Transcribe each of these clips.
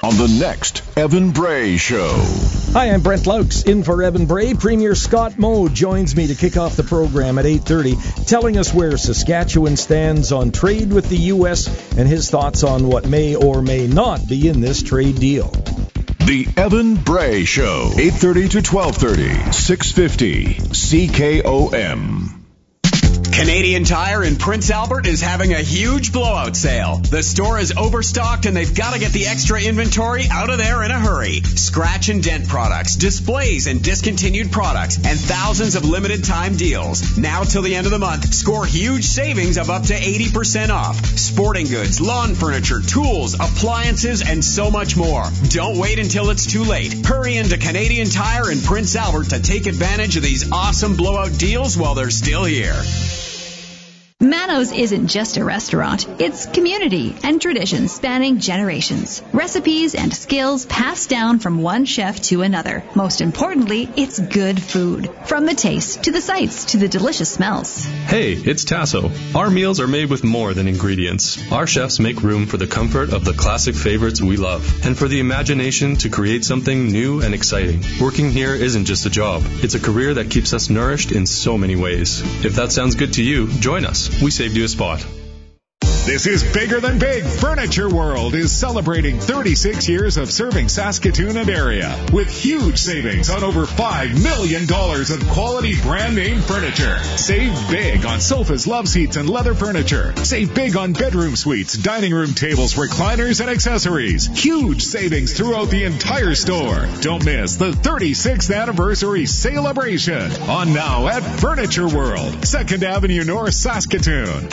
on the next Evan Bray Show. Hi, I'm Brent Laux, in for Evan Bray. Premier Scott Moe joins me to kick off the program at 8:30, telling us where Saskatchewan stands on trade with the U.S. and his thoughts on what may or may not be in this trade deal. The Evan Bray Show, 8:30 to 12:30, 650 CKOM. Canadian Tire in Prince Albert is having a huge blowout sale. The store is overstocked and they've got to get the extra inventory out of there in a hurry. Scratch and dent products, displays and discontinued products, and thousands of limited time deals. Now till the end of the month, score huge savings of up to 80% off. Sporting goods, lawn furniture, tools, appliances, and so much more. Don't wait until it's too late. Hurry into Canadian Tire in Prince Albert to take advantage of these awesome blowout deals while they're still here. Mano's isn't just a restaurant. It's community and tradition spanning generations. Recipes and skills passed down from one chef to another. Most importantly, it's good food. From the taste, to the sights, to the delicious smells. Hey, it's Tasso. Our meals are made with more than ingredients. Our chefs make room for the comfort of the classic favorites we love, and for the imagination to create something new and exciting. Working here isn't just a job. It's a career that keeps us nourished in so many ways. If that sounds good to you, join us. We saved you a spot. This is Bigger Than Big. Furniture World is celebrating 36 years of serving Saskatoon and area with huge savings on over $5 million of quality brand name furniture. Save big on sofas, love seats, and leather furniture. Save big on bedroom suites, dining room tables, recliners, and accessories. Huge savings throughout the entire store. Don't miss the 36th anniversary celebration on now at Furniture World, 2nd Avenue North, Saskatoon.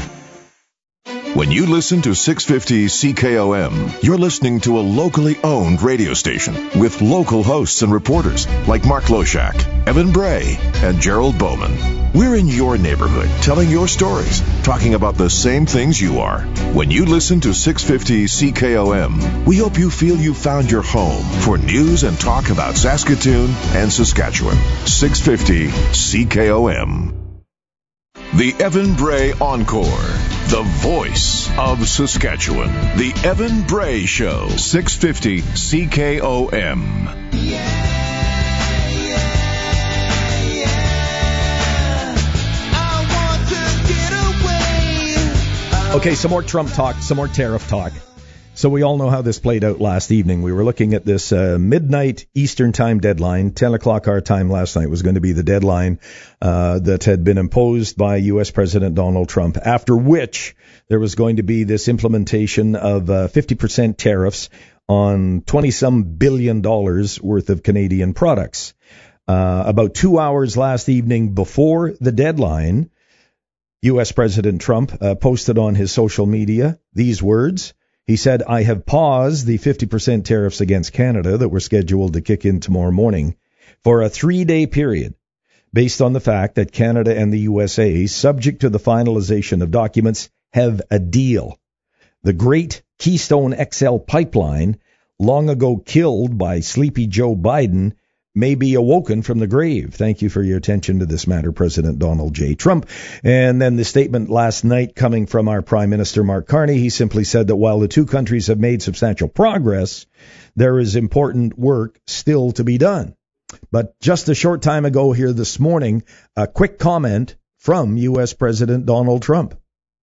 When you listen to 650 CKOM, you're listening to a locally owned radio station with local hosts and reporters like Mark Loshak, Evan Bray, and Gerald Bowman. We're in your neighborhood, telling your stories, talking about the same things you are. When you listen to 650 CKOM, we hope you feel you found your home for news and talk about Saskatoon and Saskatchewan. 650 CKOM. The Evan Bray Encore, the voice of Saskatchewan. The Evan Bray Show, 650 CKOM. Okay, some more Trump talk, some more tariff talk. So we all know how this played out last evening. We were looking at this midnight Eastern time deadline. 10 o'clock our time last night was going to be the deadline that had been imposed by U.S. President Donald Trump, after which there was going to be this implementation of 50% tariffs on $20-some billion worth of Canadian products. About 2 hours last evening before the deadline, U.S. President Trump posted on his social media these words. He said, "I have paused the 50% tariffs against Canada that were scheduled to kick in tomorrow morning for a 3-day period based on the fact that Canada and the USA, subject to the finalization of documents, have a deal. The great Keystone XL pipeline, long ago killed by sleepy Joe Biden, may be awoken from the grave. Thank you for your attention to this matter, President Donald J. Trump." And then the statement last night coming from our Prime Minister, Mark Carney, he simply said that while the two countries have made substantial progress, there is important work still to be done. But just a short time ago here this morning, a quick comment from U.S. President Donald Trump.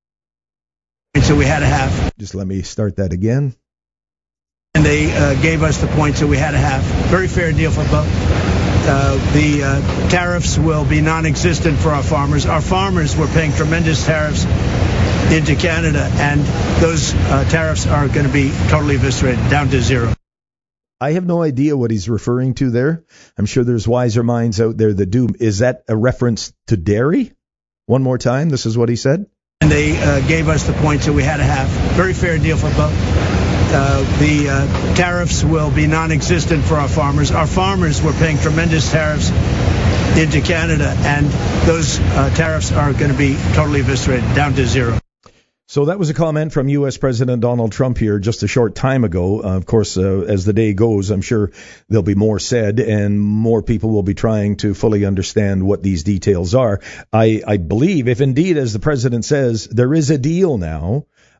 So we had to have. Just let me start that again. And they gave us the points that we had to have. Very fair deal for both. The tariffs will be non-existent for our farmers. Our farmers were paying tremendous tariffs into Canada, and those tariffs are going to be totally eviscerated, down to zero. I have no idea what he's referring to there. I'm sure there's wiser minds out there that do. Is that a reference to dairy? One more time, this is what he said. And they gave us the points that we had to have. Very fair deal for both. The tariffs will be non-existent for our farmers. Our farmers were paying tremendous tariffs into Canada, and those tariffs are going to be totally eviscerated, down to zero. So that was a comment from U.S. President Donald Trump here just a short time ago. Of course, as the day goes, I'm sure there'll be more said and more people will be trying to fully understand what these details are. I believe, if indeed, as the president says, there is a deal now,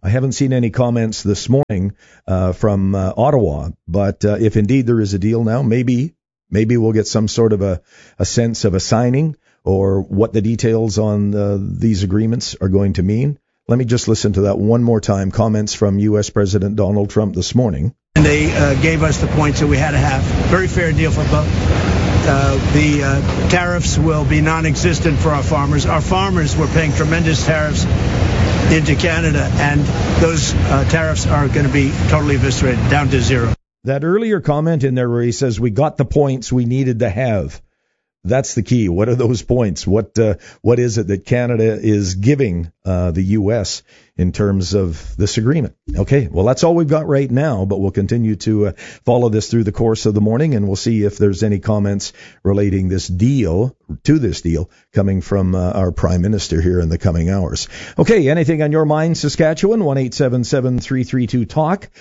I haven't seen any comments this morning from Ottawa, but if indeed there is a deal now, maybe we'll get some sort of a sense of a signing or what the details on these agreements are going to mean. Let me just listen to that one more time. Comments from U.S. President Donald Trump this morning. And they gave us the points that we had to have. Very fair deal for both. The tariffs will be non-existent for our farmers. Our farmers were paying tremendous tariffs into Canada, and those tariffs are going to be totally eviscerated, down to zero. That earlier comment in there where he says we got the points we needed to have. That's the key. What are those points? What is it that Canada is giving the U.S. in terms of this agreement? Okay, well, that's all we've got right now, but we'll continue to follow this through the course of the morning, and we'll see if there's any comments relating this deal coming from our Prime Minister here in the coming hours. Okay, anything on your mind, Saskatchewan? 1-877-332-TALK,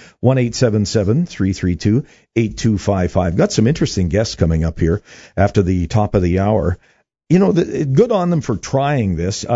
1-877-332-8255. Got some interesting guests coming up here after the top of the hour. You know, good on them for trying this.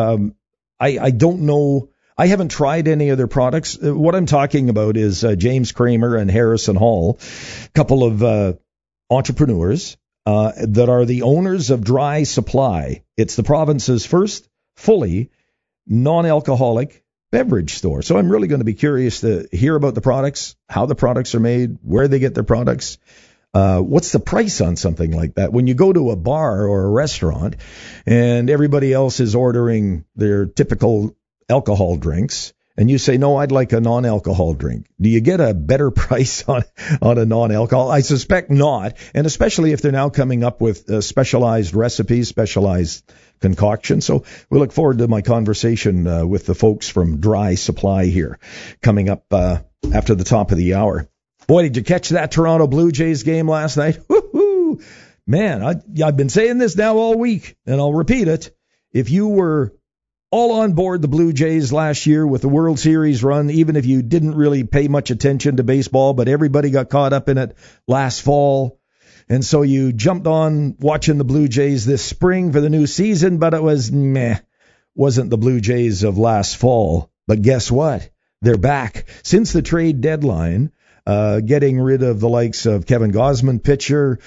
I don't know. I haven't tried any of their products. What I'm talking about is James Kramer and Harrison Hall, a couple of entrepreneurs that are the owners of Dry Supply. It's the province's first fully non-alcoholic beverage store. So I'm really going to be curious to hear about the products, how the products are made, where they get their products. What's the price on something like that? When you go to a bar or a restaurant and everybody else is ordering their typical alcohol drinks, and you say, no, I'd like a non-alcohol drink. Do you get a better price on a non-alcohol? I suspect not, and especially if they're now coming up with specialized recipes, specialized concoctions. So we look forward to my conversation with the folks from Dry Supply here coming up after the top of the hour. Boy, did you catch that Toronto Blue Jays game last night? Woo-hoo! Man, I've been saying this now all week, and I'll repeat it. If you were all on board the Blue Jays last year with the World Series run, even if you didn't really pay much attention to baseball, but everybody got caught up in it last fall, and so you jumped on watching the Blue Jays this spring for the new season, but it was wasn't the Blue Jays of last fall. But guess what? They're back. Since the trade deadline, getting rid of the likes of Kevin Gausman, pitcher,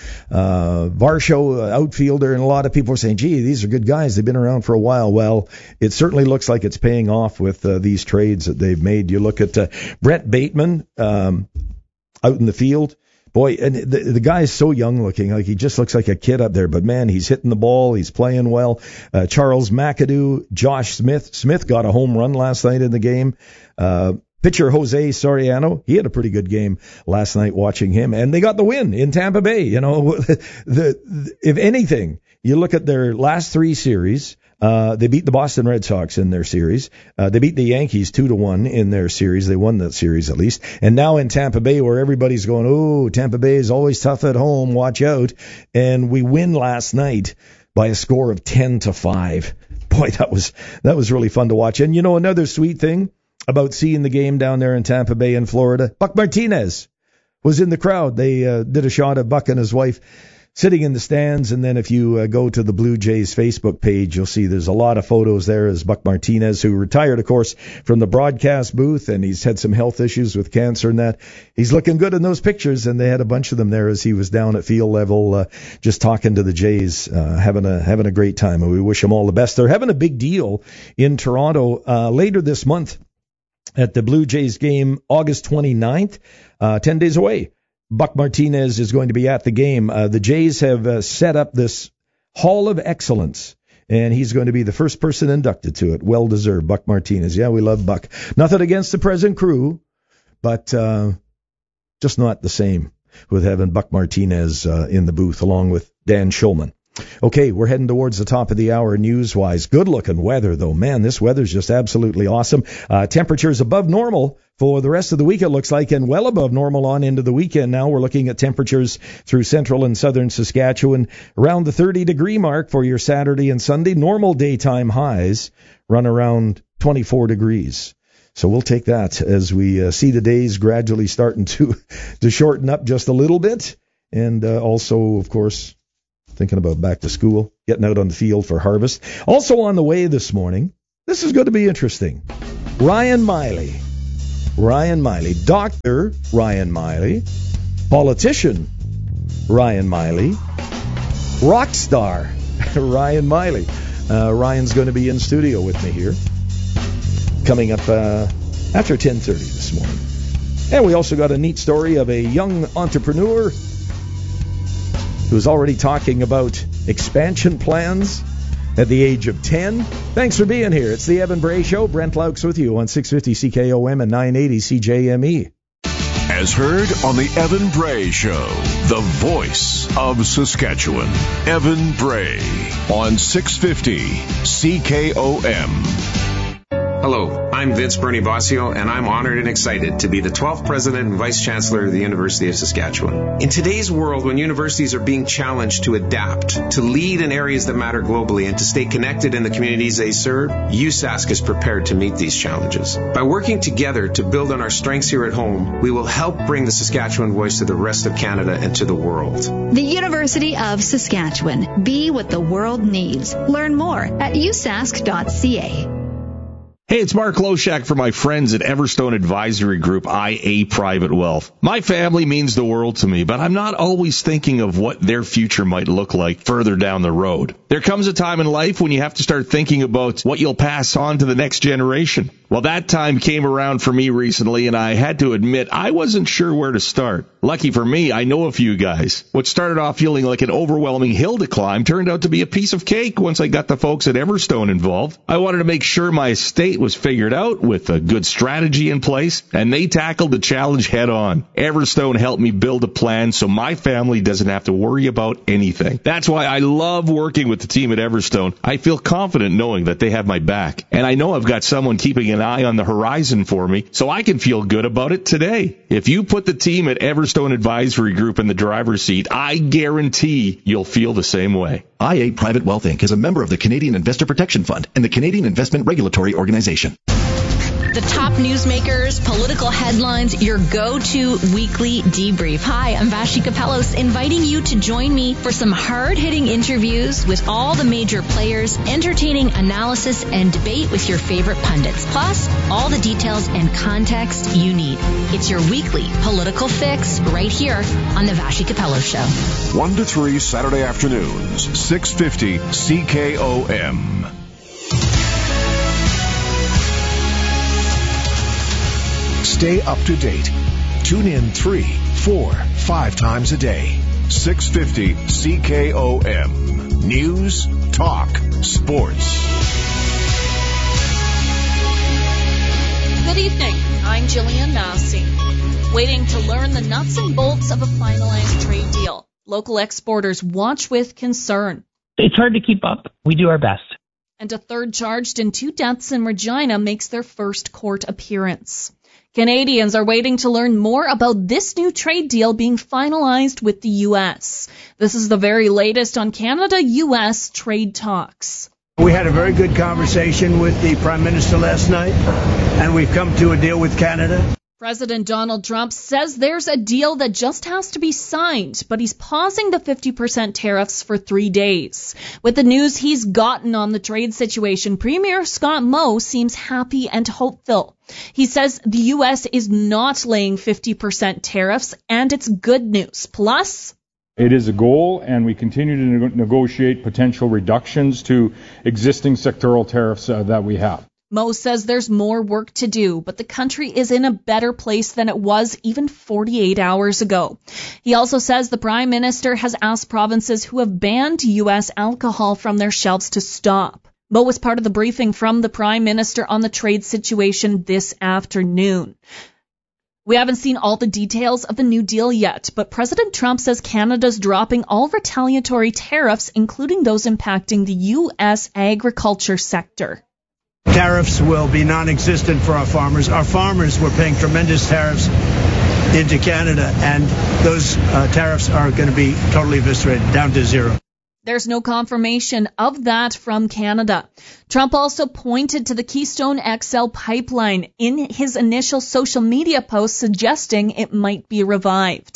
Varsho, outfielder, and a lot of people are saying, gee, these are good guys. They've been around for a while. Well, it certainly looks like it's paying off with these trades that they've made. You look at Brett Bateman out in the field. Boy, and the guy is so young looking, like he just looks like a kid up there. But, man, he's hitting the ball. He's playing well. Charles McAdoo, Josh Smith. Smith got a home run last night in the game. Pitcher Jose Soriano, he had a pretty good game last night watching him, and they got the win in Tampa Bay. You know, if anything, you look at their last three series, they beat the Boston Red Sox in their series. They beat the Yankees 2-1 in their series. They won that series at least. And now in Tampa Bay, where everybody's going, oh, Tampa Bay is always tough at home, watch out. And we win last night by a score of 10-5. Boy, that was really fun to watch. And you know, another sweet thing about seeing the game down there in Tampa Bay in Florida, Buck Martinez was in the crowd. They did a shot of Buck and his wife sitting in the stands, and then if you go to the Blue Jays Facebook page, you'll see there's a lot of photos there as Buck Martinez, who retired, of course, from the broadcast booth, and he's had some health issues with cancer and that. He's looking good in those pictures, and they had a bunch of them there as he was down at field level just talking to the Jays, having a great time, and we wish them all the best. They're having a big deal in Toronto later this month at the Blue Jays game, August 29th, 10 days away. Buck Martinez is going to be at the game. The Jays have set up this Hall of Excellence, and he's going to be the first person inducted to it. Well-deserved, Buck Martinez. Yeah, we love Buck. Nothing against the present crew, but just not the same with having Buck Martinez in the booth along with Dan Schulman. Okay, we're heading towards the top of the hour news-wise. Good-looking weather, though. Man, this weather's just absolutely awesome. Temperatures above normal for the rest of the week, it looks like, and well above normal on into the weekend now. We're looking at temperatures through central and southern Saskatchewan around the 30-degree mark for your Saturday and Sunday. Normal daytime highs run around 24 degrees. So we'll take that as we see the days gradually starting to shorten up just a little bit. And also, of course, thinking about back to school, getting out on the field for harvest. Also on the way this morning, this is going to be interesting. Ryan Miley, Ryan Miley, Dr. Ryan Miley, politician Ryan Miley, rock star Ryan Miley. Ryan's going to be in studio with me here coming up after 10:30 this morning. And we also got a neat story of a young entrepreneur who's already talking about expansion plans at the age of 10. Thanks for being here. It's the Evan Bray Show. Brent Laux with you on 650 CKOM and 980 CJME. As heard on the Evan Bray Show, the voice of Saskatchewan. Evan Bray on 650 CKOM. Hello, I'm Vince Bernie Bossio, and I'm honored and excited to be the 12th President and Vice Chancellor of the University of Saskatchewan. In today's world, when universities are being challenged to adapt, to lead in areas that matter globally, and to stay connected in the communities they serve, USask is prepared to meet these challenges. By working together to build on our strengths here at home, we will help bring the Saskatchewan voice to the rest of Canada and to the world. The University of Saskatchewan. Be what the world needs. Learn more at usask.ca. Hey, it's Mark Loshak for my friends at Everstone Advisory Group, IA Private Wealth. My family means the world to me, but I'm not always thinking of what their future might look like further down the road. There comes a time in life when you have to start thinking about what you'll pass on to the next generation. Well, that time came around for me recently, and I had to admit I wasn't sure where to start. Lucky for me, I know a few guys. What started off feeling like an overwhelming hill to climb turned out to be a piece of cake once I got the folks at Everstone involved. I wanted to make sure my estate was figured out with a good strategy in place, and they tackled the challenge head on. Everstone helped me build a plan so my family doesn't have to worry about anything. That's why I love working with the team at Everstone. I feel confident knowing that they have my back, and I know I've got someone keeping an eye on the horizon for me, so I can feel good about it today. If you put the team at Everstone Advisory Group in the driver's seat, I guarantee you'll feel the same way. IA Private Wealth Inc. is a member of the Canadian Investor Protection Fund and the Canadian Investment Regulatory Organization. The top newsmakers, political headlines, your go-to weekly debrief. Hi, I'm Vashi Kapelos, inviting you to join me for some hard-hitting interviews with all the major players, entertaining analysis and debate with your favorite pundits, plus all the details and context you need. It's your weekly political fix right here on the Vashi Kapelos Show. 1 to 3 Saturday afternoons, 650 CKOM. Stay up to date. Tune in 3, 4, 5 times a day. 650 CKOM. News, talk, sports. Good evening. I'm Jillian Massey. Waiting to learn the nuts and bolts of a finalized trade deal. Local exporters watch with concern. It's hard to keep up. We do our best. And a third charged in 2 deaths in Regina makes their first court appearance. Canadians are waiting to learn more about this new trade deal being finalized with the U.S. This is the very latest on Canada-U.S. trade talks. We had a very good conversation with the Prime Minister last night, and we've come to a deal with Canada. President Donald Trump says there's a deal that just has to be signed, but he's pausing the 50% tariffs for 3 days. With the news he's gotten on the trade situation, Premier Scott Moe seems happy and hopeful. He says the U.S. is not laying 50% tariffs, and it's good news. Plus, it is a goal, and we continue to negotiate potential reductions to existing sectoral tariffs that we have. Moe says there's more work to do, but the country is in a better place than it was even 48 hours ago. He also says the Prime Minister has asked provinces who have banned U.S. alcohol from their shelves to stop. Moe was part of the briefing from the Prime Minister on the trade situation this afternoon. We haven't seen all the details of the new deal yet, but President Trump says Canada's dropping all retaliatory tariffs, including those impacting the U.S. agriculture sector. Tariffs will be non-existent for our farmers. Our farmers were paying tremendous tariffs into Canada, and those tariffs are going to be totally eviscerated, down to zero. There's no confirmation of that from Canada. Trump also pointed to the Keystone XL pipeline in his initial social media post, suggesting it might be revived.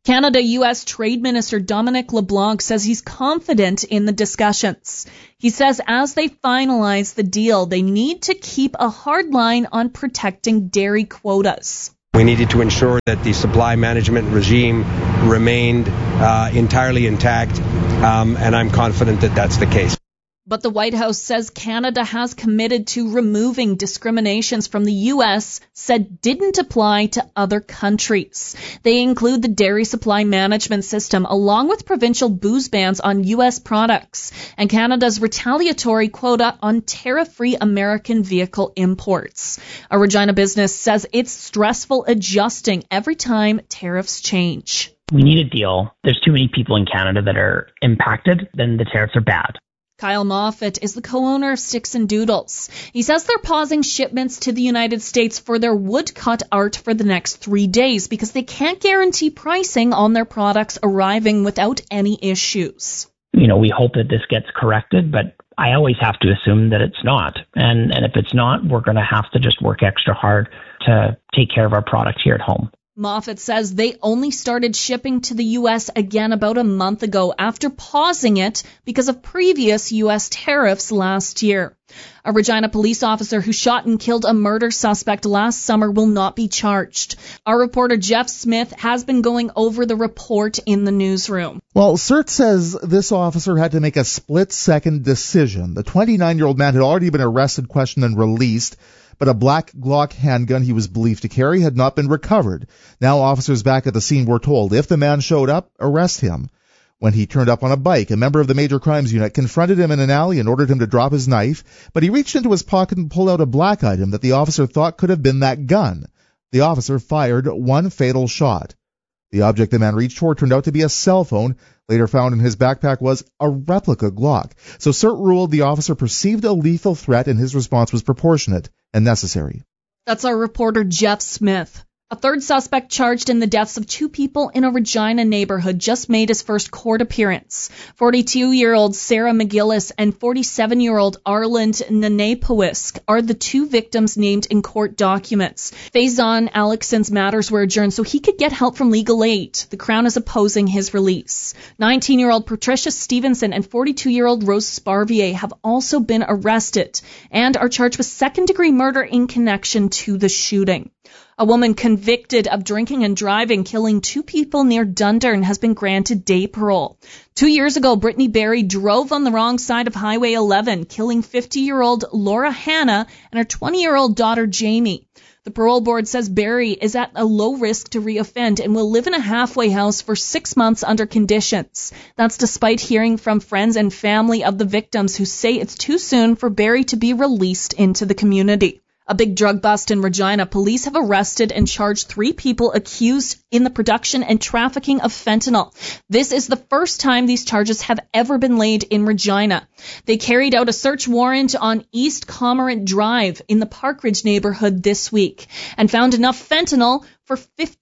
Canada-U.S. Trade Minister Dominic LeBlanc says he's confident in the discussions. He says as they finalize the deal, they need to keep a hard line on protecting dairy quotas. We needed to ensure that the supply management regime remained entirely intact, and I'm confident that that's the case. But the White House says Canada has committed to removing discriminations from the U.S. said didn't apply to other countries. They include the dairy supply management system along with provincial booze bans on U.S. products and Canada's retaliatory quota on tariff-free American vehicle imports. A Regina business says it's stressful adjusting every time tariffs change. We need a deal. There's too many people in Canada that are impacted, then the tariffs are bad. Kyle Moffat is the co-owner of Sticks and Doodles. He says they're pausing shipments to the United States for their woodcut art for the next 3 days because they can't guarantee pricing on their products arriving without any issues. We hope that this gets corrected, but I always have to assume that it's not. And if it's not, we're going to have to just work extra hard to take care of our product here at home. Moffat says they only started shipping to the U.S. again about a month ago after pausing it because of previous U.S. tariffs last year. A Regina police officer who shot and killed a murder suspect last summer will not be charged. Our reporter Jeff Smith has been going over the report in the newsroom. Well, CERT says this officer had to make a split-second decision. The 29-year-old man had already been arrested, questioned, and released, but a black Glock handgun he was believed to carry had not been recovered. Now officers back at the scene were told if the man showed up, arrest him. When he turned up on a bike, a member of the Major Crimes Unit confronted him in an alley and ordered him to drop his knife, but he reached into his pocket and pulled out a black item that the officer thought could have been that gun. The officer fired one fatal shot. The object the man reached for turned out to be a cell phone. Later found in his backpack was a replica Glock. So CERT ruled the officer perceived a lethal threat and his response was proportionate and necessary. That's our reporter Jeff Smith. A third suspect charged in the deaths of 2 people in a Regina neighborhood just made his first court appearance. 42-year-old Sarah McGillis and 47-year-old Arland Nanepowisk are the 2 victims named in court documents. Faison Alexson's matters were adjourned so he could get help from legal aid. The Crown is opposing his release. 19-year-old Patricia Stevenson and 42-year-old Rose Sparvier have also been arrested and are charged with second-degree murder in connection to the shooting. A woman convicted of drinking and driving, killing 2 people near Dundurn, has been granted day parole. 2 years ago, Brittany Berry drove on the wrong side of Highway 11, killing 50-year-old Laura Hanna and her 20-year-old daughter Jamie. The parole board says Berry is at a low risk to reoffend and will live in a halfway house for 6 months under conditions. That's despite hearing from friends and family of the victims who say it's too soon for Berry to be released into the community. A big drug bust in Regina. Police have arrested and charged 3 people accused in the production and trafficking of fentanyl. This is the first time these charges have ever been laid in Regina. They carried out a search warrant on East Cormorant Drive in the Parkridge neighborhood this week and found enough fentanyl for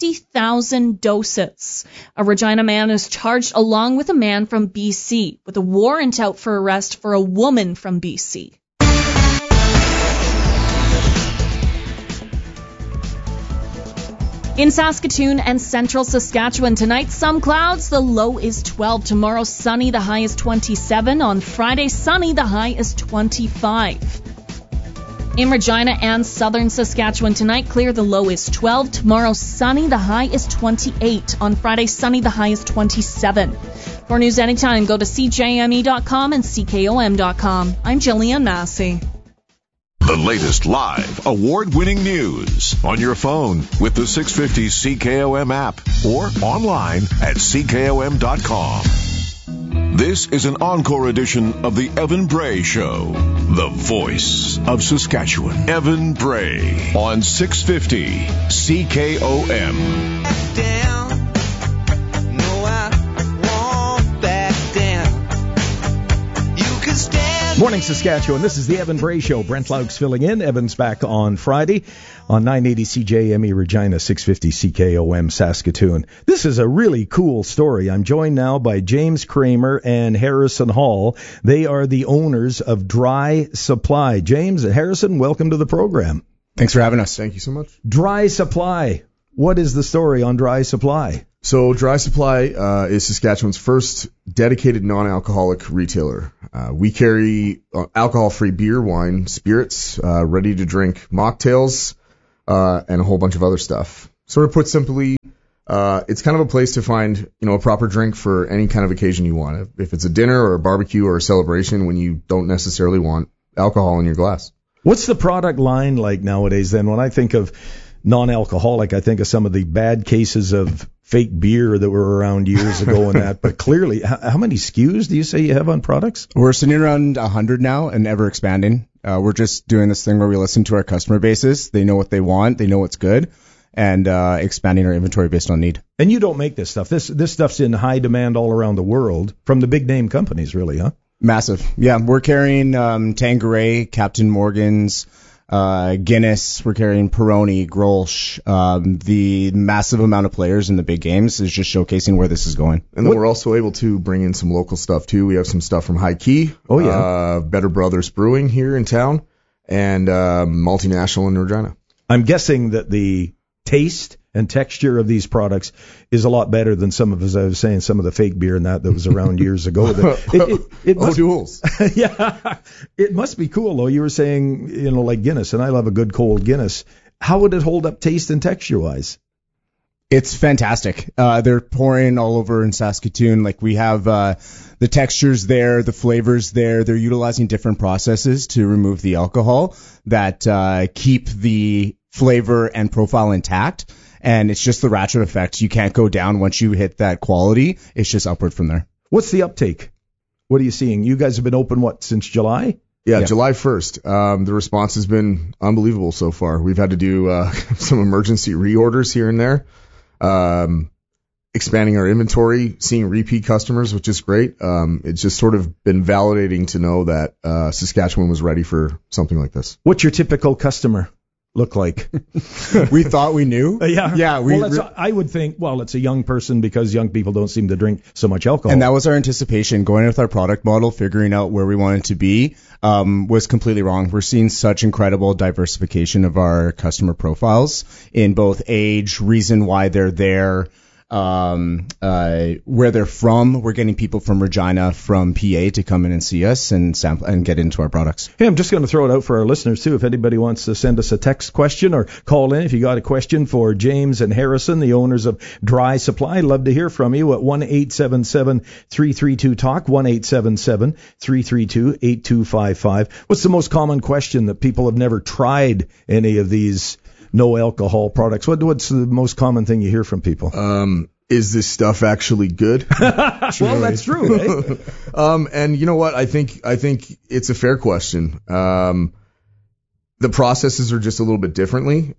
50,000 doses. A Regina man is charged along with a man from BC with a warrant out for arrest for a woman from BC. In Saskatoon and central Saskatchewan tonight, some clouds, the low is 12. Tomorrow, sunny, the high is 27. On Friday, sunny, the high is 25. In Regina and southern Saskatchewan tonight, clear, the low is 12. Tomorrow, sunny, the high is 28. On Friday, sunny, the high is 27. For news anytime, go to CJME.com and CKOM.com. I'm Jillian Massey. The latest live, award-winning news on your phone with the 650 CKOM app or online at CKOM.com. This is an encore edition of the Evan Bray Show, the voice of Saskatchewan. Evan Bray on 650 CKOM. Morning, Saskatchewan. This is the Evan Bray Show. Brent Laux filling in. Evan's back on Friday on 980 CJME Regina, 650 CKOM Saskatoon. This is a really cool story. I'm joined now by James Kramer and Harrison Hall. They are the owners of Dry Supply. James and Harrison, welcome to the program. Thanks for having us. Thank you so much. Dry Supply. What is the story on Dry Supply? So Dry Supply is Saskatchewan's first dedicated non-alcoholic retailer. We carry alcohol-free beer, wine, spirits, ready-to-drink mocktails, and a whole bunch of other stuff. Sort of put simply, it's kind of a place to find, a proper drink for any kind of occasion you want. If it's a dinner or a barbecue or a celebration when you don't necessarily want alcohol in your glass. What's the product line like nowadays then? When I think of non-alcoholic, I think of some of the bad cases of fake beer that were around years ago and that. But clearly, how many SKUs do you say you have on products? We're sitting around 100 now and ever expanding. We're just doing this thing where we listen to our customer bases. They know what they want. They know what's good. And expanding our inventory based on need. And you don't make this stuff. This stuff's in high demand all around the world from the big name companies, really, huh? Massive. Yeah, we're carrying Tanqueray, Captain Morgan's, Guinness. We're carrying Peroni, Grolsch. The massive amount of players in the big games is just showcasing where this is going. And then we're also able to bring in some local stuff, too. We have some stuff from High Key. Oh, yeah. Better Brothers Brewing here in town. And Multinational in Regina. I'm guessing that the taste and texture of these products is a lot better than some of, as I was saying, some of the fake beer and that was around years ago. O'Doul's. Yeah, it must be cool though. You were saying, like Guinness, and I love a good cold Guinness. How would it hold up taste and texture wise? It's fantastic. They're pouring all over in Saskatoon. Like we have the textures there, the flavors there. They're utilizing different processes to remove the alcohol that keep the flavor and profile intact. And it's just the ratchet effect. You can't go down once you hit that quality. It's just upward from there. What's the uptake? What are you seeing? You guys have been open, since July? Yeah, July 1st. The response has been unbelievable so far. We've had to do some emergency reorders here and there. Expanding our inventory, seeing repeat customers, which is great. It's just sort of been validating to know that Saskatchewan was ready for something like this. What's your typical customer look like? We thought we knew. Yeah. I would think, it's a young person because young people don't seem to drink so much alcohol. And that was our anticipation. Going with our product model, figuring out where we wanted to be, was completely wrong. We're seeing such incredible diversification of our customer profiles in both age, reason why they're there, where they're from. We're getting people from Regina, from PA to come in and see us and sample and get into our products. Hey, I'm just going to throw it out for our listeners too. If anybody wants to send us a text question or call in, if you got a question for James and Harrison, the owners of Dry Supply, I'd love to hear from you at 1-877-332-TALK, 1-877-332-8255. What's the most common question that people have never tried any of these no alcohol products? What's the most common thing you hear from people? Is this stuff actually good? Well, that's true, right? And you know what? I think it's a fair question. The processes are just a little bit differently.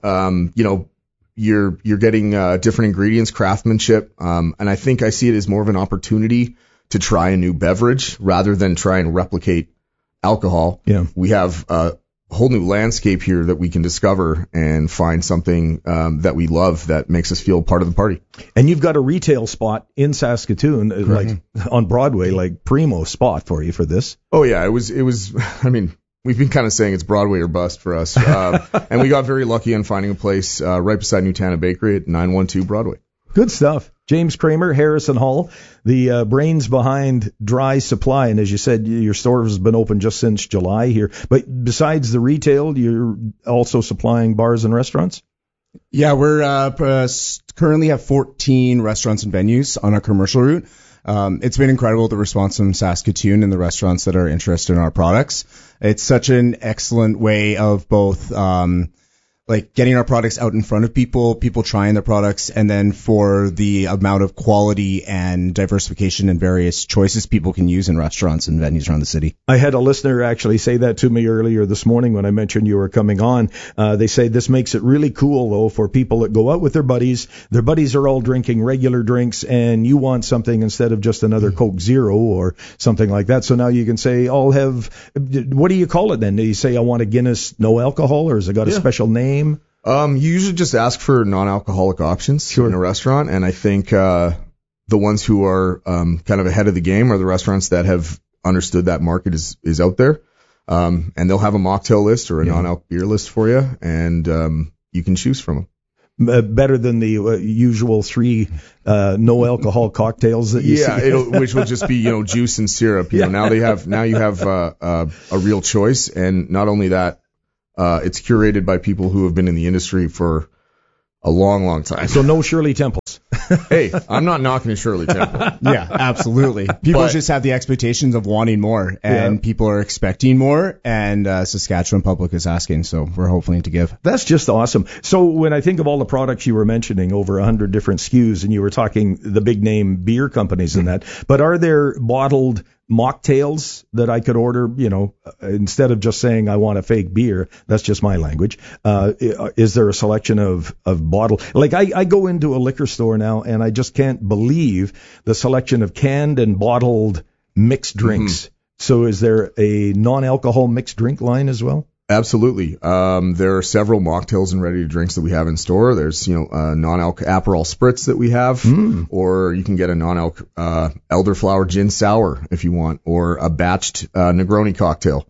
You're getting different ingredients, craftsmanship, and I think I see it as more of an opportunity to try a new beverage rather than try and replicate alcohol. Yeah. We have whole new landscape here that we can discover and find something that we love that makes us feel part of the party. And you've got a retail spot in Saskatoon, like on Broadway, like primo spot for you for this. Oh yeah, it was. I mean, we've been kind of saying it's Broadway or bust for us, and we got very lucky on finding a place right beside Nutana Bakery at 912 Broadway. Good stuff. James Kramer, Harrison Hall, the brains behind Dry Supply. And as you said, your store has been open just since July here. But besides the retail, you're also supplying bars and restaurants? Yeah, we're currently have 14 restaurants and venues on our commercial route. It's been incredible, the response from Saskatoon and the restaurants that are interested in our products. It's such an excellent way of both like getting our products out in front of people trying their products, and then for the amount of quality and diversification and various choices people can use in restaurants and venues around the city. I had a listener actually say that to me earlier this morning when I mentioned you were coming on. They say this makes it really cool, though, for people that go out with their buddies. Their buddies are all drinking regular drinks, and you want something instead of just another Coke Zero or something like that. So now you can say, I'll have, what do you call it then? Do you say, I want a Guinness no alcohol, or has it got a special name? You usually just ask for non-alcoholic options in a restaurant, and I think the ones who are kind of ahead of the game are the restaurants that have understood that market is out there, and they'll have a mocktail list or a non-alc beer list for you, and you can choose from them. better than the usual 3 no alcohol cocktails that you see. Which will just be juice and syrup. Now you have a real choice, and not only that, it's curated by people who have been in the industry for a long, long time. So no Shirley Temples. Hey, I'm not knocking Shirley Temple. Yeah, absolutely. People just have the expectations of wanting more, and people are expecting more, and Saskatchewan public is asking, so we're hoping to give. That's just awesome. So when I think of all the products you were mentioning, over 100 different SKUs, and you were talking the big name beer companies and that, but are there bottled mocktails that I could order, instead of just saying I want a fake beer? That's just my language. Is there a selection of bottle? Like I go into a liquor store now and I just can't believe the selection of canned and bottled mixed drinks. Mm-hmm. So is there a non-alcohol mixed drink line as well? Absolutely. There are several mocktails and ready to drinks that we have in store. There's, a non-alc Aperol Spritz that we have, or you can get a non-alc elderflower gin sour if you want, or a batched Negroni cocktail.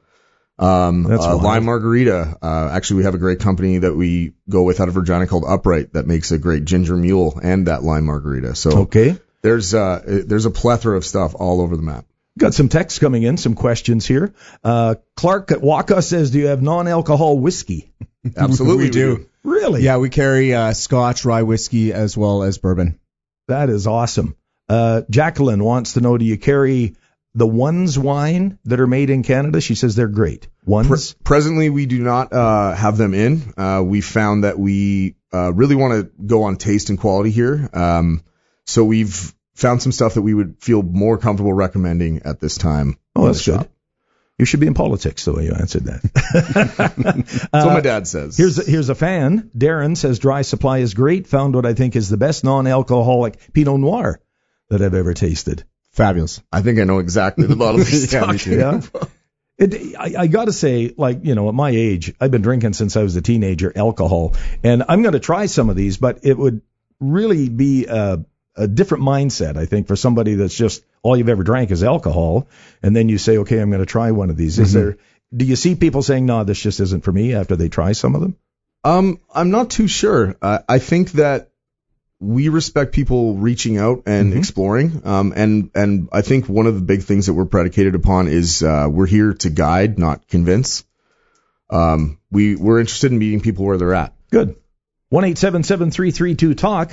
Lime margarita. Actually, we have a great company that we go with out of Regina called Upright that makes a great ginger mule and that lime margarita. So there's a plethora of stuff all over the map. Got some texts coming in, some questions here. Clark at Waka says, do you have non-alcohol whiskey? Absolutely, we do. Really? Yeah, we carry Scotch, rye whiskey, as well as bourbon. That is awesome. Jacqueline wants to know, do you carry the Ones wine that are made in Canada? She says they're great. Ones? Presently, we do not have them in. We found that we really want to go on taste and quality here. So we've found some stuff that we would feel more comfortable recommending at this time. Oh, that's good. You should be in politics the way you answered that. That's what my dad says. Here's a fan. Darren says Dry Supply is great. Found what I think is the best non-alcoholic Pinot Noir that I've ever tasted. Fabulous. I think I know exactly the bottle he's talking about. I got to say, at my age, I've been drinking since I was a teenager, alcohol. And I'm going to try some of these, but it would really be a different mindset, I think, for somebody that's just all you've ever drank is alcohol, and then you say, okay, I'm going to try one of these. Do you see people saying, no, this just isn't for me after they try some of them? I'm not too sure. I think that we respect people reaching out and exploring, and I think one of the big things that we're predicated upon is we're here to guide, not convince. We're interested in meeting people where they're at. Good. 1-877-332-TALK,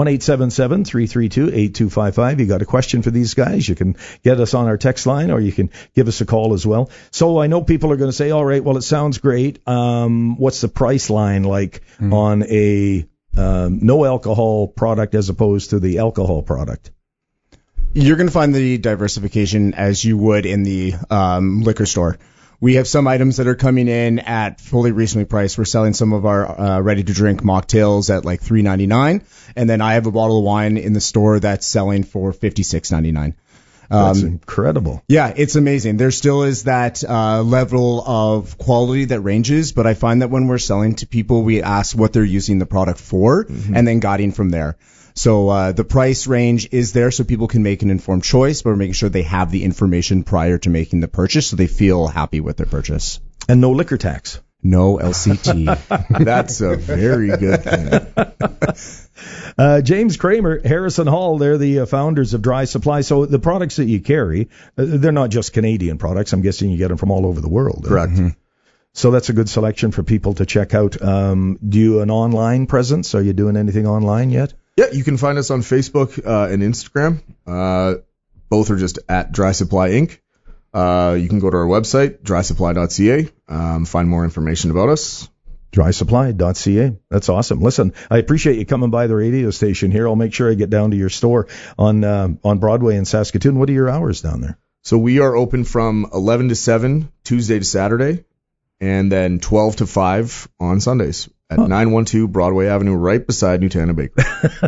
1-877-332-8255. You got a question for these guys, you can get us on our text line, or you can give us a call as well. So I know people are going to say, all right, well, it sounds great. What's the price line like on a no alcohol product as opposed to the alcohol product? You're going to find the diversification as you would in the liquor store. We have some items that are coming in at fully reasonably priced. We're selling some of our ready-to-drink mocktails at like $3.99, and then I have a bottle of wine in the store that's selling for $56.99. That's incredible. Yeah, it's amazing. There still is that level of quality that ranges, but I find that when we're selling to people, we ask what they're using the product for, and then guiding from there. So the price range is there so people can make an informed choice, but we're making sure they have the information prior to making the purchase so they feel happy with their purchase. And no liquor tax. No LCT. That's a very good thing. James Kramer, Harrison Hall, they're the founders of Dry Supply. So the products that you carry, they're not just Canadian products. I'm guessing you get them from all over the world. Correct. So that's a good selection for people to check out. Do you an online presence? Are you doing anything online yet? Yeah, you can find us on Facebook and Instagram. Both are just at Dry Supply Inc. You can go to our website, drysupply.ca, find more information about us. Drysupply.ca. That's awesome. Listen, I appreciate you coming by the radio station here. I'll make sure I get down to your store on Broadway in Saskatoon. What are your hours down there? So we are open from 11 to 7, Tuesday to Saturday, and then 12 to 5 on Sundays at 912 Broadway Avenue, right beside Nutana Bakery.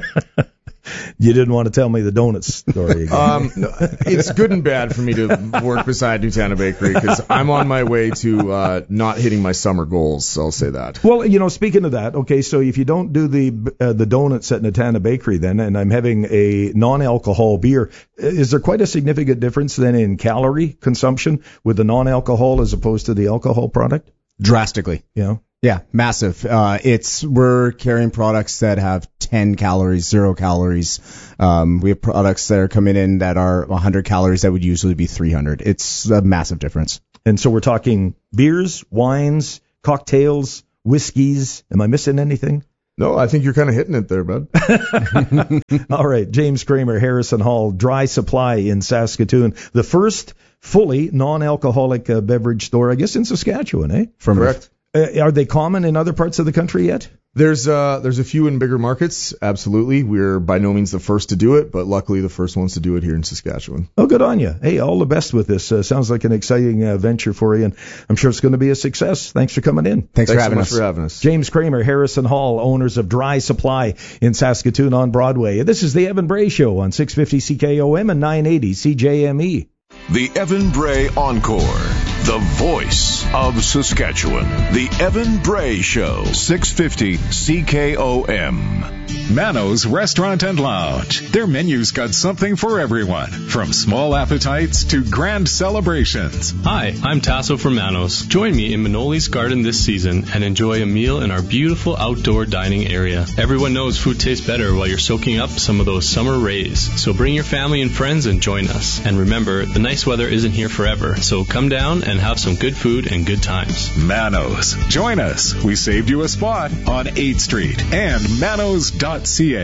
You didn't want to tell me the donuts story again. It's good and bad for me to work beside Nutana Bakery because I'm on my way to not hitting my summer goals, so I'll say that. Well, speaking of that, okay, so if you don't do the donuts at Nutana Bakery then, and I'm having a non-alcohol beer, is there quite a significant difference then in calorie consumption with the non-alcohol as opposed to the alcohol product? Drastically. Yeah. Yeah, massive. We're carrying products that have 10 calories, 0 calories. We have products that are coming in that are 100 calories that would usually be 300. It's a massive difference. And so we're talking beers, wines, cocktails, whiskeys. Am I missing anything? No, I think you're kind of hitting it there, bud. All right, James Kramer, Harrison Hall, Dry Supply in Saskatoon. The first fully non-alcoholic beverage store, I guess, in Saskatchewan, eh? Correct. Are they common in other parts of the country yet? There's a few in bigger markets, absolutely. We're by no means the first to do it, but luckily the first ones to do it here in Saskatchewan. Oh, good on you. Hey, all the best with this. Sounds like an exciting venture for you, and I'm sure it's going to be a success. Thanks for coming in. Thanks so for much for having us. James Kramer, Harrison Hall, owners of Dry Supply in Saskatoon on Broadway. This is the Evan Bray Show on 650 CKOM and 980 CJME. The Evan Bray Encore, the voice of Saskatchewan. The Evan Bray Show, 650 CKOM. Mano's Restaurant and Lounge. Their menu's got something for everyone, from small appetites to grand celebrations. Hi, I'm Tasso from Mano's. Join me in Manoli's Garden this season and enjoy a meal in our beautiful outdoor dining area. Everyone knows food tastes better while you're soaking up some of those summer rays. So bring your family and friends and join us. And remember, the nice weather isn't here forever, so come down and have some good food and good times. Mano's. Join us. We saved you a spot on 8th Street and manos.ca.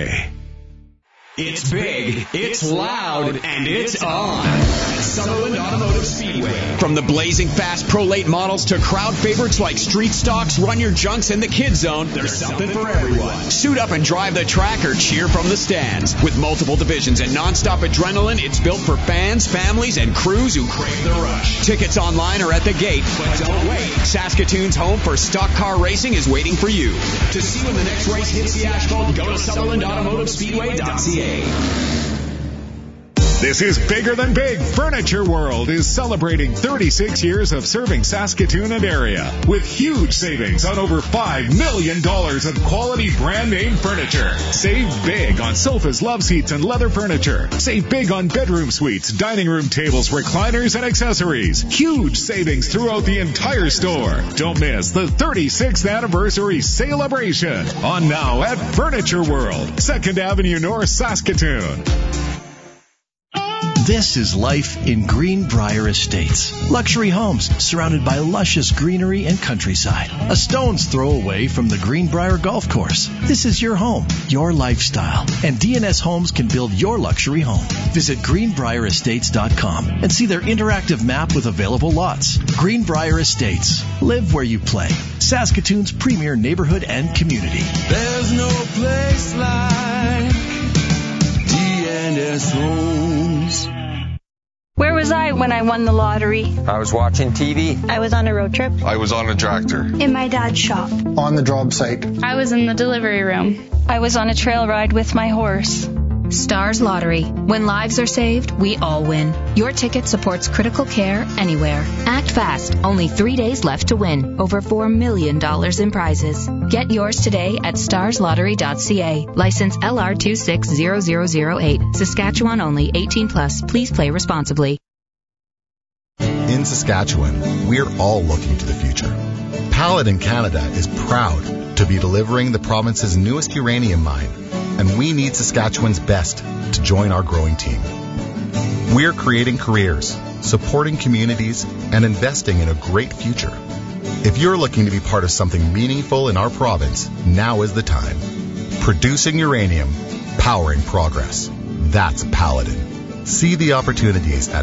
It's big, it's loud, and it's on at Sutherland Automotive Speedway. From the blazing fast Pro Late models to crowd favorites like Street Stocks, Run Your Junks, and the Kid Zone, there's something for everyone. Suit up and drive the track or cheer from the stands. With multiple divisions and nonstop adrenaline, it's built for fans, families, and crews who crave the rush. Tickets online or at the gate, but don't wait. Saskatoon's home for stock car racing is waiting for you. To see when the next race hits the asphalt, go to SutherlandAutomotiveSpeedway.ca. This is Bigger Than Big. Furniture World is celebrating 36 years of serving Saskatoon and area with huge savings on over $5 million of quality brand name furniture. Save big on sofas, love seats, and leather furniture. Save big on bedroom suites, dining room tables, recliners, and accessories. Huge savings throughout the entire store. Don't miss the 36th anniversary celebration on now at Furniture World, 2nd Avenue North, Saskatoon. This is life in Greenbrier Estates. Luxury homes surrounded by luscious greenery and countryside. A stone's throw away from the Greenbrier Golf Course. This is your home, your lifestyle, and DNS Homes can build your luxury home. Visit greenbrierestates.com and see their interactive map with available lots. Greenbrier Estates. Live where you play. Saskatoon's premier neighborhood and community. There's no place like DNS Homes. Where was I when I won the lottery? I was watching TV. I was on a road trip. I was on a tractor. In my dad's shop. On the job site. I was in the delivery room. I was on a trail ride with my horse. Stars Lottery. When lives are saved, we all win. Your ticket supports critical care anywhere. Act fast. Only 3 days left to win. Over $4 million in prizes. Get yours today at starslottery.ca. License LR260008. Saskatchewan only. 18 plus. Please play responsibly. In Saskatchewan, we're all looking to the future. Paladin Canada is proud to be delivering the province's newest uranium mine, and we need Saskatchewan's best to join our growing team. We're creating careers, supporting communities, and investing in a great future. If you're looking to be part of something meaningful in our province, now is the time. Producing uranium, powering progress. That's Paladin. See the opportunities at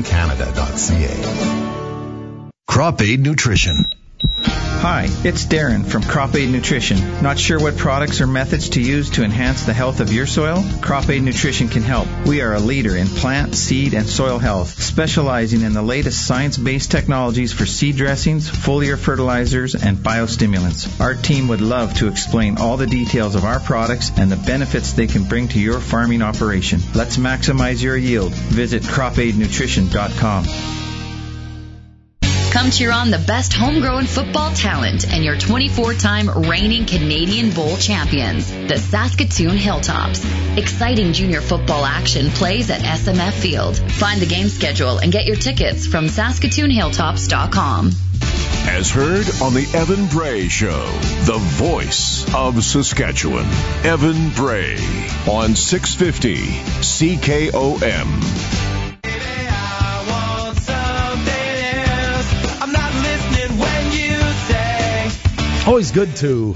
paladincanada.ca. Crop Aid Nutrition. Hi, it's Darren from Crop Aid Nutrition. Not sure what products or methods to use to enhance the health of your soil? Crop Aid Nutrition can help. We are a leader in plant, seed, and soil health, specializing in the latest science-based technologies for seed dressings, foliar fertilizers, and biostimulants. Our team would love to explain all the details of our products and the benefits they can bring to your farming operation. Let's maximize your yield. Visit cropaidnutrition.com. Come cheer on the best homegrown football talent and your 24-time reigning Canadian Bowl champions, the Saskatoon Hilltops. Exciting junior football action plays at SMF Field. Find the game schedule and get your tickets from SaskatoonHilltops.com. As heard on the Evan Bray Show, the voice of Saskatchewan. Evan Bray on 650 CKOM. Always good to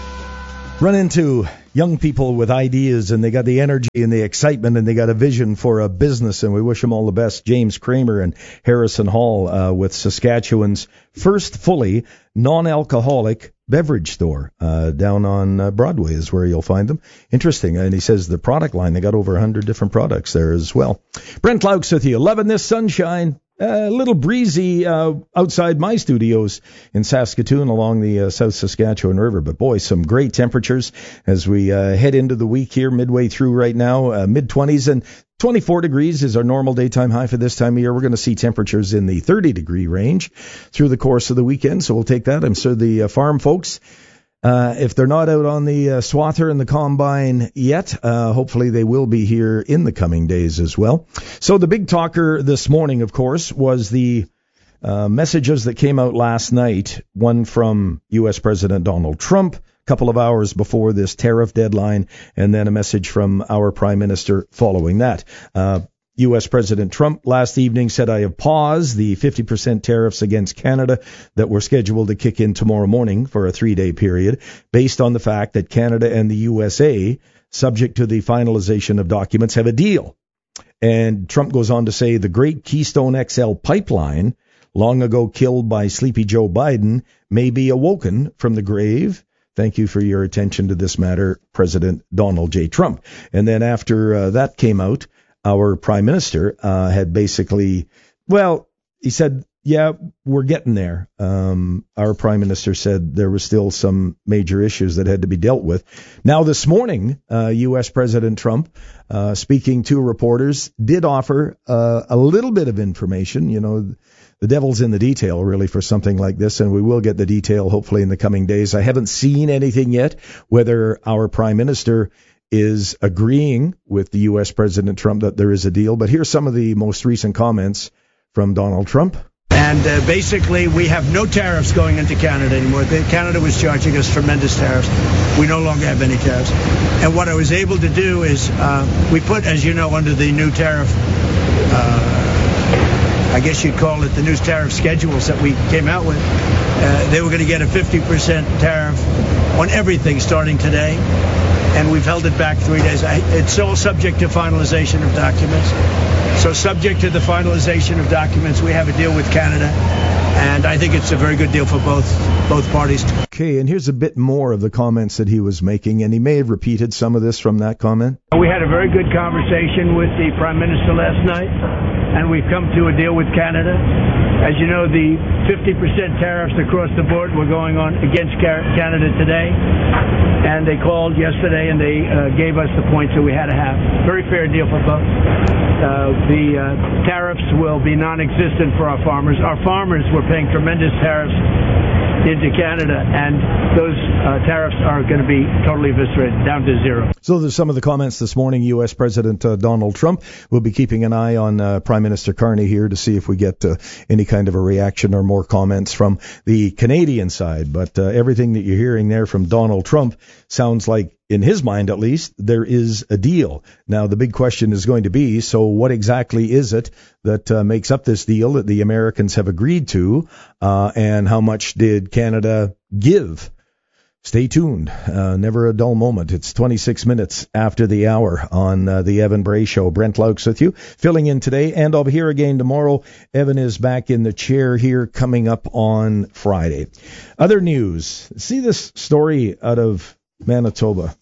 run into young people with ideas, and they got the energy and the excitement, and they got a vision for a business, and we wish them all the best. James Kramer and Harrison Hall with Saskatchewan's first fully non-alcoholic beverage store down on Broadway is where you'll find them. Interesting. And he says the product line, they got over 100 different products there as well. Brent Laux with you. Loving this sunshine. A little breezy outside my studios in Saskatoon along the South Saskatchewan River. But boy, some great temperatures as we head into the week here, midway through right now, mid-20s. And 24 degrees is our normal daytime high for this time of year. We're going to see temperatures in the 30-degree range through the course of the weekend. So we'll take that. I'm sure the farm folks, if they're not out on the swather and the combine yet, hopefully they will be here in the coming days as well. So the big talker this morning, of course, was the messages that came out last night, one from U.S. President Donald Trump a couple of hours before this tariff deadline, and then a message from our Prime Minister following that. U.S. President Trump last evening said, I have paused the 50% tariffs against Canada that were scheduled to kick in tomorrow morning for a 3-day period, based on the fact that Canada and the USA, subject to the finalization of documents, have a deal. And Trump goes on to say the great Keystone XL pipeline, long ago killed by Sleepy Joe Biden, may be awoken from the grave. Thank you for your attention to this matter, President Donald J. Trump. And then after that came out, our Prime Minister had basically, well, he said, yeah, we're getting there. Our Prime Minister said there were still some major issues that had to be dealt with. Now, this morning, U.S. President Trump, speaking to reporters, did offer a little bit of information. You know, the devil's in the detail, really, for something like this, and we will get the detail, hopefully, in the coming days. I haven't seen anything yet, whether our Prime Minister is agreeing with the U.S. President Trump that there is a deal. But here's some of the most recent comments from Donald Trump. And basically, we have no tariffs going into Canada anymore. Canada was charging us tremendous tariffs. We no longer have any tariffs. And what I was able to do is we put, as you know, under the new tariff, I guess you'd call it the new tariff schedules that we came out with. They were going to get a 50% tariff on everything starting today. And we've held it back 3 days. It's all subject to finalization of documents. So subject to the finalization of documents, we have a deal with Canada. And I think it's a very good deal for both parties. Okay, and here's a bit more of the comments that he was making, and he may have repeated some of this from that comment. We had a very good conversation with the Prime Minister last night, and we've come to a deal with Canada. As you know, the 50% tariffs across the board were going on against Canada today, and they called yesterday and they gave us the points that we had to have. Very fair deal for both. The tariffs will be non-existent for our farmers. Our farmers were paying tremendous tariffs into Canada, and those tariffs are going to be totally eviscerated, down to zero. So there's some of the comments this morning. U.S. President Donald Trump will be keeping an eye on Prime Minister Carney here to see if we get any kind of a reaction or more comments from the Canadian side. But everything that you're hearing there from Donald Trump sounds like, in his mind at least, there is a deal. Now, the big question is going to be, so what exactly is it that makes up this deal that the Americans have agreed to, and how much did Canada give? Stay tuned. Never a dull moment. It's 26 minutes after the hour on the Evan Bray Show. Brent Laux with you, filling in today, and I'll be here again tomorrow. Evan is back in the chair here coming up on Friday. Other news. See this story out of Manitoba.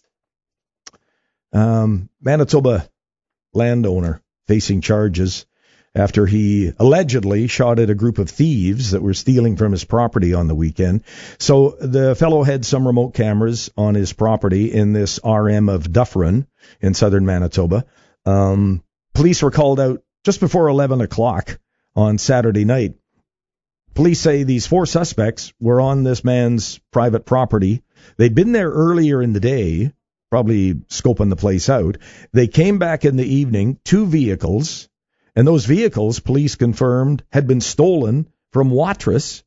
Manitoba landowner facing charges after he allegedly shot at a group of thieves that were stealing from his property on the weekend. So the fellow had some remote cameras on his property in this RM of Dufferin in southern Manitoba. Police were called out just before 11 o'clock on Saturday night. Police say these 4 suspects were on this man's private property. They'd been there earlier in the day, probably scoping the place out. They came back in the evening, 2 vehicles, and those vehicles, police confirmed, had been stolen from Watrous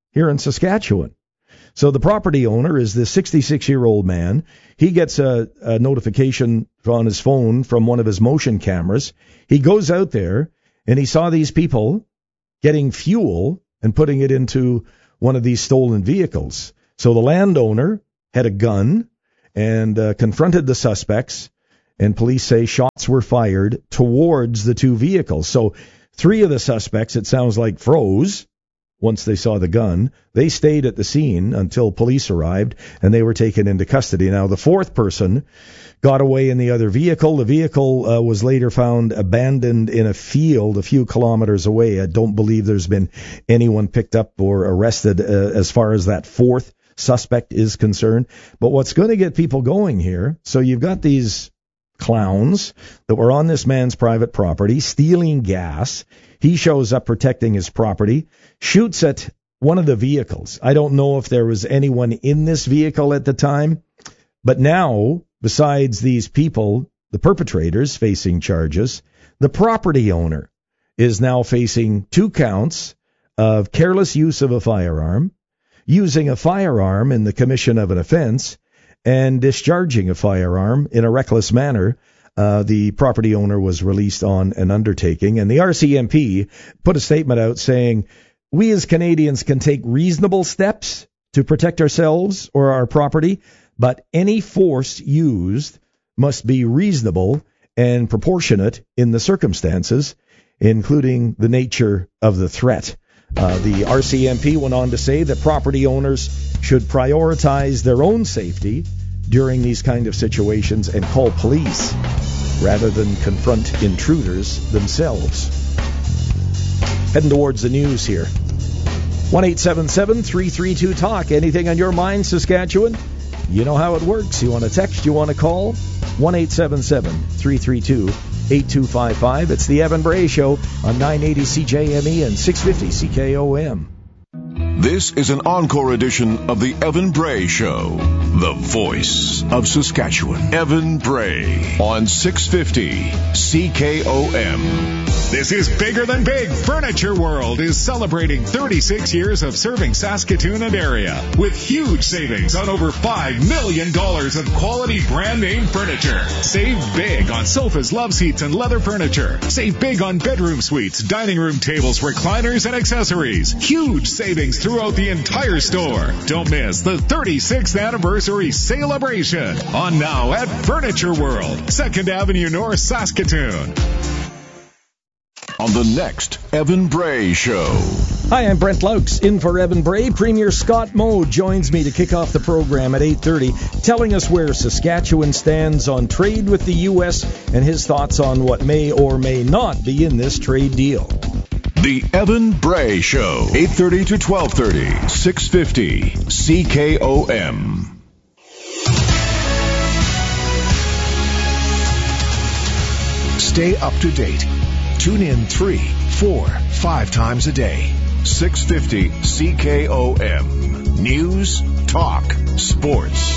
here in Saskatchewan. So the property owner is this 66-year-old man. He gets a notification on his phone from one of his motion cameras. He goes out there and he saw these people getting fuel and putting it into one of these stolen vehicles. So the landowner had a gun and confronted the suspects, and police say shots were fired towards the two vehicles. So 3 of the suspects, it sounds like, froze once they saw the gun. They stayed at the scene until police arrived, and they were taken into custody. Now, the 4th person got away in the other vehicle. The vehicle was later found abandoned in a field a few kilometers away. I don't believe there's been anyone picked up or arrested as far as that 4th suspect is concerned. But what's going to get people going here, so you've got these clowns that were on this man's private property stealing gas. He shows up protecting his property, shoots at one of the vehicles. I don't know if there was anyone in this vehicle at the time, but now, besides these people, the perpetrators facing charges, the property owner is now facing 2 counts of careless use of a firearm, using a firearm in the commission of an offense, and discharging a firearm in a reckless manner. The property owner was released on an undertaking, and the RCMP put a statement out saying, we as Canadians can take reasonable steps to protect ourselves or our property, but any force used must be reasonable and proportionate in the circumstances, including the nature of the threat. The RCMP went on to say that property owners should prioritize their own safety during these kind of situations and call police rather than confront intruders themselves. Heading towards the news here. 1-877-332-TALK. Anything on your mind, Saskatchewan? You know how it works. You want to text, you want to call? 1-877-332-8255. It's the Evan Bray Show on 980 CJME and 650 CKOM. This is an encore edition of the Evan Bray Show, the voice of Saskatchewan. Evan Bray on 650 CKOM. This is Bigger Than Big. Furniture World is celebrating 36 years of serving Saskatoon and area with huge savings on over $5 million of quality brand name furniture. Save big on sofas, love seats, and leather furniture. Save big on bedroom suites, dining room tables, recliners, and accessories. Huge savings throughout the entire store. Don't miss the 36th anniversary celebration on now at Furniture World, 2nd Avenue North, Saskatoon. On the next Evan Bray Show. Hi, I'm Brent Laux, in for Evan Bray. Premier Scott Moe joins me to kick off the program at 8:30, telling us where Saskatchewan stands on trade with the U.S. and his thoughts on what may or may not be in this trade deal. The Evan Bray Show, 8:30 to 12:30, 650 CKOM. Stay up to date. Tune in 3, 4, 5 times a day. 650 CKOM. News, talk, sports.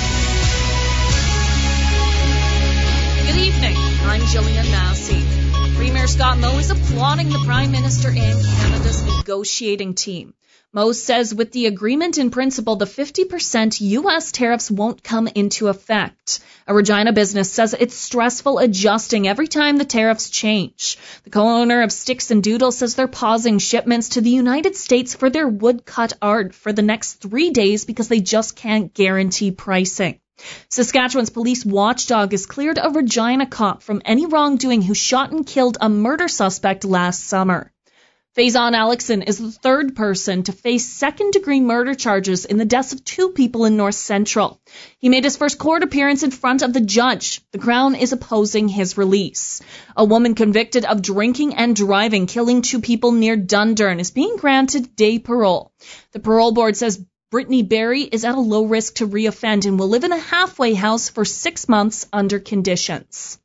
Good evening. I'm Jillian Massey. Premier Scott Moe is applauding the Prime Minister and Canada's negotiating team. Moe says with the agreement in principle, the 50% U.S. tariffs won't come into effect. A Regina business says it's stressful adjusting every time the tariffs change. The co-owner of Sticks and Doodle says they're pausing shipments to the United States for their woodcut art for the next 3 days because they just can't guarantee pricing. Saskatchewan's police watchdog has cleared a Regina cop from any wrongdoing who shot and killed a murder suspect last summer. Faison Alexson is the third person to face second-degree murder charges in the deaths of 2 people in North Central. He made his first court appearance in front of the judge. The Crown is opposing his release. A woman convicted of drinking and driving, killing 2 people near Dundurn, is being granted day parole. The parole board says Brittany Berry is at a low risk to reoffend and will live in a halfway house for 6 months under conditions.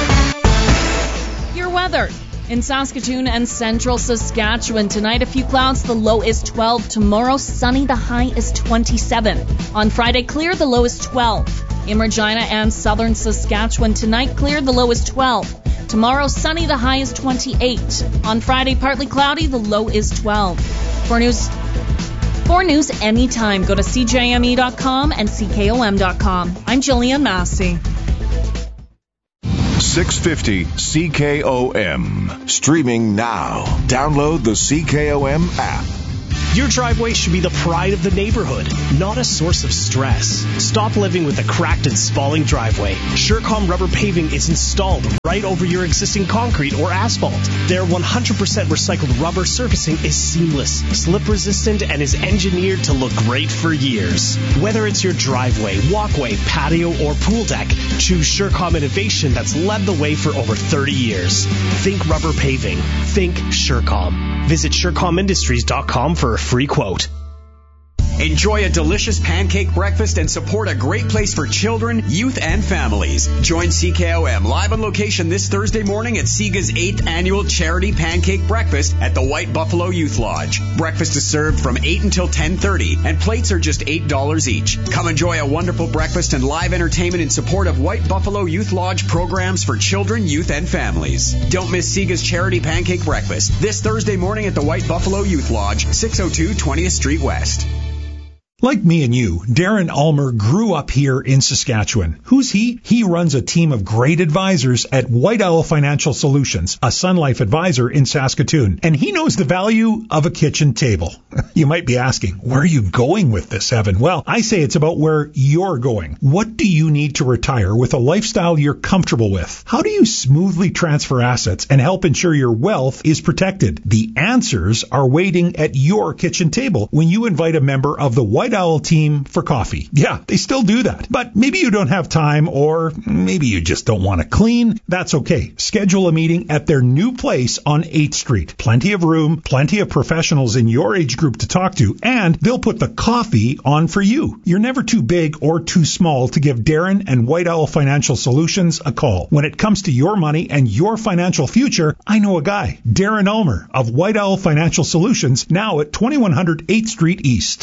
Your weather. In Saskatoon and central Saskatchewan, tonight a few clouds, the low is 12. Tomorrow, sunny, the high is 27. On Friday, clear, the low is 12. In Regina and southern Saskatchewan, tonight clear, the low is 12. Tomorrow, sunny, the high is 28. On Friday, partly cloudy, the low is 12. For news For news anytime, go to CJME.com and CKOM.com. I'm Jillian Massey. 650 CKOM. Streaming now. Download the CKOM app. Your driveway should be the pride of the neighborhood, not a source of stress. Stop living with a cracked and spalling driveway. SureCom rubber paving is installed right over your existing concrete or asphalt. Their 100% recycled rubber surfacing is seamless, slip resistant, and is engineered to look great for years. Whether it's your driveway, walkway, patio, or pool deck, choose SureCom innovation that's led the way for over 30 years. Think rubber paving. Think SureCom. Visit SureComIndustries.com for a free quote. Enjoy a delicious pancake breakfast and support a great place for children, youth, and families. Join CKOM live on location this Thursday morning at SIGA's 8th annual charity pancake breakfast at the White Buffalo Youth Lodge. Breakfast is served from 8 until 10:30, and plates are just $8 each. Come enjoy a wonderful breakfast and live entertainment in support of White Buffalo Youth Lodge programs for children, youth, and families. Don't miss SIGA's charity pancake breakfast this Thursday morning at the White Buffalo Youth Lodge, 602 20th Street West. Like me and you, Darren Ulmer grew up here in Saskatchewan. Who's he? He runs a team of great advisors at White Owl Financial Solutions, a Sun Life advisor in Saskatoon. And he knows the value of a kitchen table. You might be asking, where are you going with this, Evan? Well, I say it's about where you're going. What do you need to retire with a lifestyle you're comfortable with? How do you smoothly transfer assets and help ensure your wealth is protected? The answers are waiting at your kitchen table when you invite a member of the White Owl team for coffee. Yeah, they still do that. But maybe you don't have time, or maybe you just don't want to clean. That's okay. Schedule a meeting at their new place on 8th Street. Plenty of room, plenty of professionals in your age group to talk to, and they'll put the coffee on for you. You're never too big or too small to give Darren and White Owl Financial Solutions a call. When it comes to your money and your financial future, I know a guy, Darren Ulmer of White Owl Financial Solutions, now at 2100 8th Street East.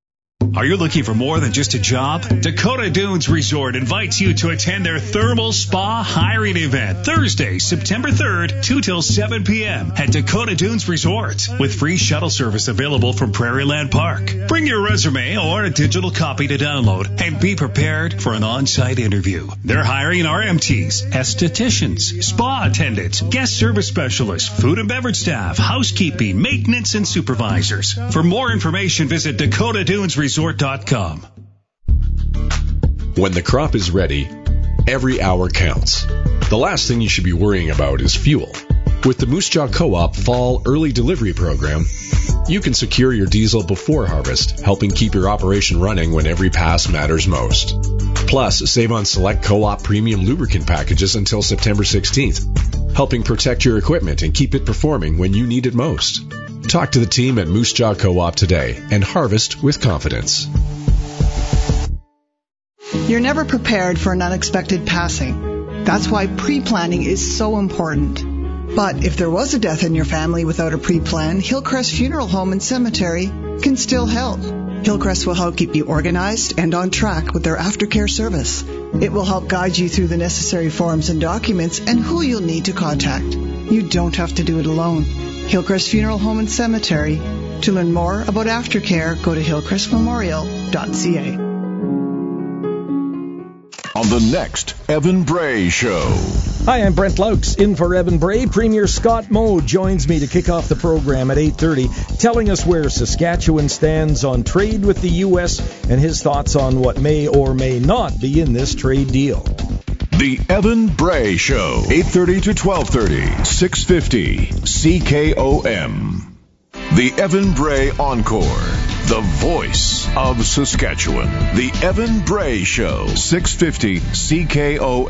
Are you looking for more than just a job? Dakota Dunes Resort invites you to attend their thermal spa hiring event Thursday, September 3rd, 2 till 7 p.m. at Dakota Dunes Resort, with free shuttle service available from Prairieland Park. Bring your resume or a digital copy to download and be prepared for an on-site interview. They're hiring RMTs, estheticians, spa attendants, guest service specialists, food and beverage staff, housekeeping, maintenance, and supervisors. For more information, visit DakotaDunesResort.com. When the crop is ready, every hour counts. The last thing you should be worrying about is fuel. With the Moose Jaw Co-op Fall Early Delivery Program, you can secure your diesel before harvest, helping keep your operation running when every pass matters most. Plus, save on select Co-op premium lubricant packages until September 16th, helping protect your equipment and keep it performing when you need it most. Talk to the team at Moose Jaw Co-op today and harvest with confidence. You're never prepared for an unexpected passing. That's why pre-planning is so important. But if there was a death in your family without a pre-plan, Hillcrest Funeral Home and Cemetery can still help. Hillcrest will help keep you organized and on track with their aftercare service. It will help guide you through the necessary forms and documents and who you'll need to contact. You don't have to do it alone. Hillcrest Funeral Home and Cemetery. To learn more about aftercare, go to hillcrestmemorial.ca. On the next Evan Bray Show. Hi, I'm Brent Laux, in for Evan Bray. Premier Scott Moe joins me to kick off the program at 8:30, telling us where Saskatchewan stands on trade with the U.S. and his thoughts on what may or may not be in this trade deal. The Evan Bray Show, 8:30 to 12:30, 650 CKOM. The Evan Bray Encore, the voice of Saskatchewan. The Evan Bray Show, 650 CKOM.